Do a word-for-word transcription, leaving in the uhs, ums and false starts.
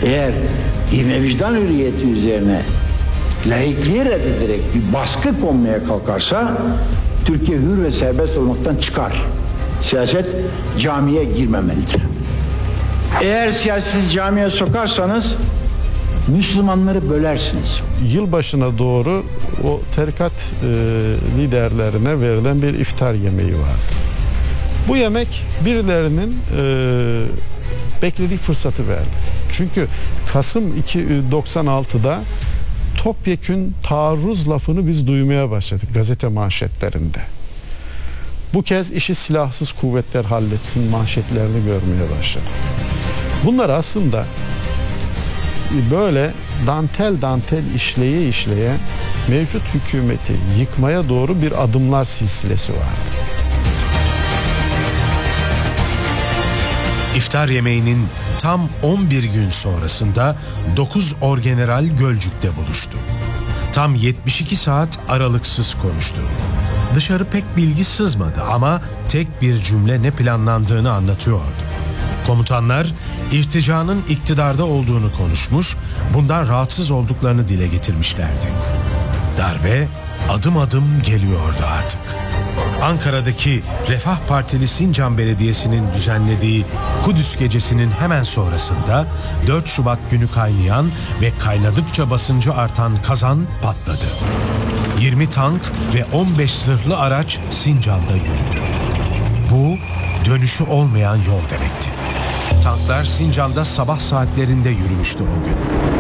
Eğer yine vicdan hürriyeti üzerine laikliği reddederek bir baskı konmaya kalkarsa Türkiye hür ve serbest olmaktan çıkar. Siyaset camiye girmemelidir. Eğer siyaseti camiye sokarsanız Müslümanları bölersiniz. Yılbaşına doğru o tarikat e, liderlerine verilen bir iftar yemeği vardı. Bu yemek birilerinin e, beklediği fırsatı verdi. Çünkü Kasım iki bin doksan altıda topyekün taarruz lafını biz duymaya başladık gazete manşetlerinde. Bu kez işi silahsız kuvvetler halletsin manşetlerini görmeye başladık. Bunlar aslında böyle dantel dantel işleye işleye mevcut hükümeti yıkmaya doğru bir adımlar silsilesi vardı. İftar yemeğinin tam on bir gün sonrasında dokuz orgeneral Gölcük'te buluştu. Tam yetmiş iki saat aralıksız konuştu. Dışarı pek bilgi sızmadı ama tek bir cümle ne planlandığını anlatıyordu. Komutanlar irticanın iktidarda olduğunu konuşmuş, bundan rahatsız olduklarını dile getirmişlerdi. Darbe adım adım geliyordu artık. Ankara'daki Refah Partili Sincan Belediyesi'nin düzenlediği Kudüs Gecesi'nin hemen sonrasında dört Şubat günü kaynayan ve kaynadıkça basıncı artan kazan patladı. yirmi tank ve on beş zırhlı araç Sincan'da yürüdü. Bu dönüşü olmayan yol demekti. Tanklar Sincan'da sabah saatlerinde yürümüştü o gün.